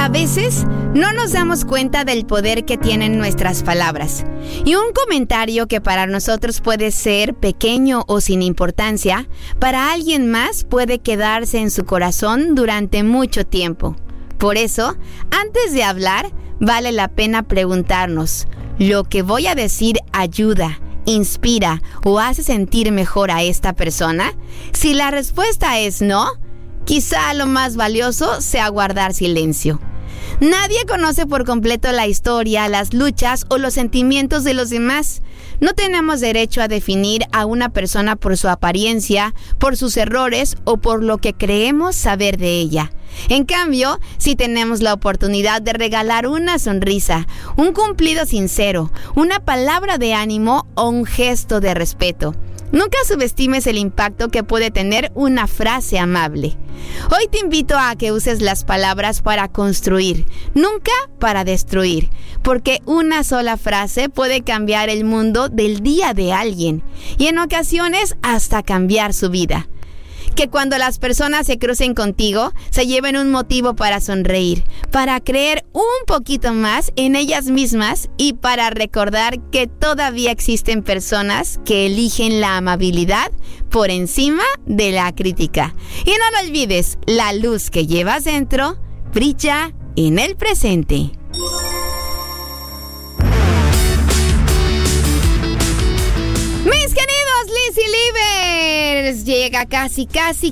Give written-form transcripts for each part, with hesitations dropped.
A veces no nos damos cuenta del poder que tienen nuestras palabras. Y un comentario que para nosotros puede ser pequeño o sin importancia, para alguien más puede quedarse en su corazón durante mucho tiempo. Por eso, antes de hablar, vale la pena preguntarnos, ¿lo que voy a decir ayuda, inspira o hace sentir mejor a esta persona? Si la respuesta es no, quizá lo más valioso sea guardar silencio. Nadie conoce por completo la historia, las luchas o los sentimientos de los demás. No tenemos derecho a definir a una persona por su apariencia, por sus errores o por lo que creemos saber de ella. En cambio, si tenemos la oportunidad de regalar una sonrisa, un cumplido sincero, una palabra de ánimo o un gesto de respeto, nunca subestimes el impacto que puede tener una frase amable. Hoy te invito a que uses las palabras para construir, nunca para destruir, porque una sola frase puede cambiar el mundo del día de alguien y en ocasiones hasta cambiar su vida. Que cuando las personas se crucen contigo, se lleven un motivo para sonreír, para creer un poquito más en ellas mismas y para recordar que todavía existen personas que eligen la amabilidad por encima de la crítica. Y no lo olvides, la luz que llevas dentro brilla en el presente. Mis queridos Lizzy Livers, llega casi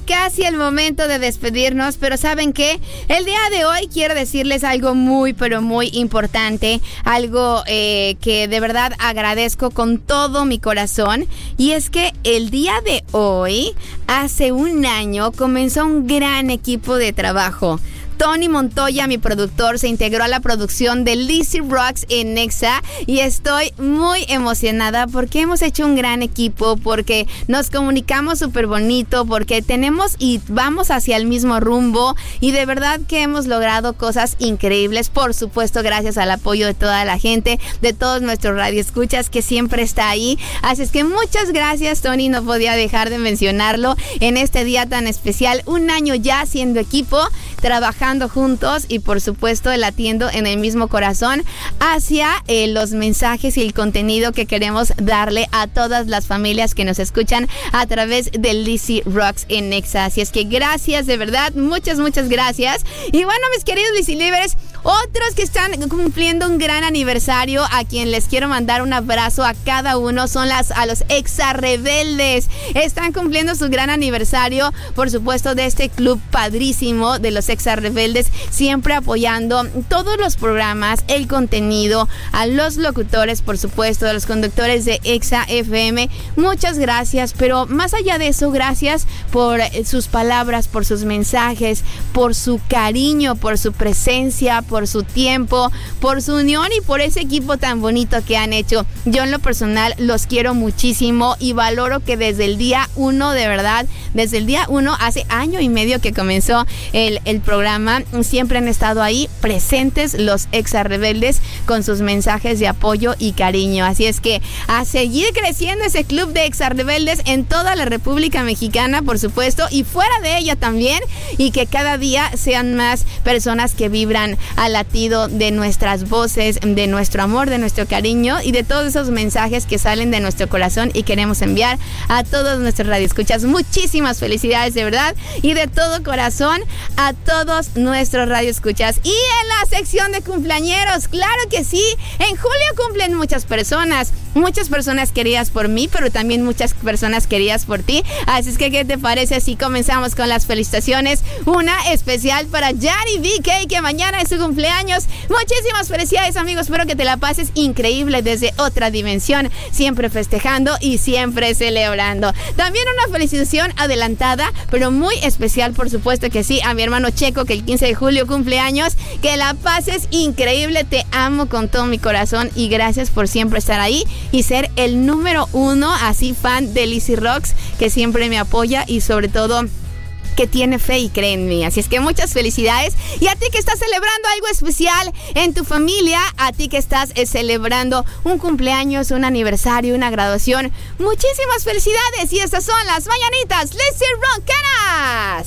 el momento de despedirnos, pero ¿saben qué? El día de hoy quiero decirles algo muy, pero muy importante, algo que de verdad agradezco con todo mi corazón, y es que el día de hoy, hace un año, comenzó un gran equipo de trabajo. Tony Montoya, mi productor, se integró a la producción de Lizzy Rocks en Nexa y estoy muy emocionada porque hemos hecho un gran equipo, porque nos comunicamos súper bonito, porque tenemos y vamos hacia el mismo rumbo y de verdad que hemos logrado cosas increíbles, por supuesto gracias al apoyo de toda la gente, de todos nuestros radioescuchas que siempre está ahí. Así es que muchas gracias, Tony, no podía dejar de mencionarlo en este día tan especial, un año ya siendo equipo, trabajando juntos y por supuesto latiendo en el mismo corazón hacia los mensajes y el contenido que queremos darle a todas las familias que nos escuchan a través de Lizzy Rocks en Nexa. Así es que gracias, de verdad, muchas gracias. Y bueno, mis queridos Lizzy Livers, otros que están cumpliendo un gran aniversario, a quien les quiero mandar un abrazo a cada uno, son a los Exa Rebeldes. Están cumpliendo su gran aniversario, por supuesto, de este club padrísimo de los Exa Rebeldes, siempre apoyando todos los programas, el contenido, a los locutores, por supuesto, a los conductores de Exa FM. Muchas gracias, pero más allá de eso, gracias por sus palabras, por sus mensajes, por su cariño, por su presencia, por su tiempo, por su unión y por ese equipo tan bonito que han hecho. Yo en lo personal los quiero muchísimo y valoro que desde el día 1, de verdad, desde el día 1, hace año y medio que comenzó el programa, siempre han estado ahí presentes los Exa Rebeldes con sus mensajes de apoyo y cariño. Así es que a seguir creciendo ese club de Exa Rebeldes en toda la República Mexicana, por supuesto, y fuera de ella también, y que cada día sean más personas que vibran al latido de nuestras voces, de nuestro amor, de nuestro cariño y de todos esos mensajes que salen de nuestro corazón y queremos enviar a todos nuestros radioescuchas. Muchísimas felicidades, de verdad, y de todo corazón a todos nuestros radioescuchas. Y en la sección de cumpleañeros, claro que sí, en julio cumplen muchas personas queridas por mí, pero también muchas personas queridas por ti. Así es que, ¿qué te parece si comenzamos con las felicitaciones? Una especial para Yari BK, que mañana es su cumpleaños. Muchísimas felicidades, amigos, espero que te la pases increíble desde otra dimensión, siempre festejando y siempre celebrando. También una felicitación adelantada, pero muy especial, por supuesto que sí, a mi hermano Checo, que el 15 de julio cumpleaños. Que la pases increíble, te amo con todo mi corazón y gracias por siempre estar ahí y ser el número 1, así fan de Lizzy Rocks, que siempre me apoya y sobre todo que tiene fe y cree en mí. Así es que muchas felicidades. Y a ti que estás celebrando algo especial en tu familia, a ti que estás celebrando un cumpleaños, un aniversario, una graduación, muchísimas felicidades. Y estas son las mañanitas Lizzy Rockeras.